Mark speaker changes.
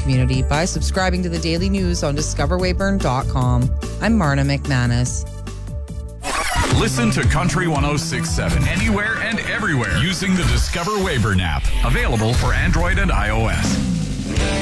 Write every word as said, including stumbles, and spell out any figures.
Speaker 1: community by subscribing to the daily news on discover weyburn dot com. I'm Marna McManus.
Speaker 2: Listen to Country one oh six point seven anywhere and everywhere using the Discover Weyburn app. Available for Android and iOS.